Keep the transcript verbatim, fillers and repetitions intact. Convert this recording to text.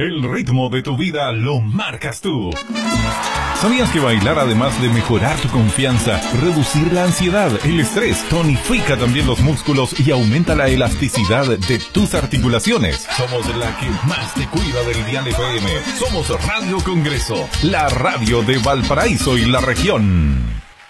El ritmo de tu vida lo marcas tú. ¿Sabías que bailar, además de mejorar tu confianza, reducir la ansiedad, el estrés, tonifica también los músculos y aumenta la elasticidad de tus articulaciones? Somos la que más te cuida del Dial F M. Somos Radio Congreso, la radio de Valparaíso y la región.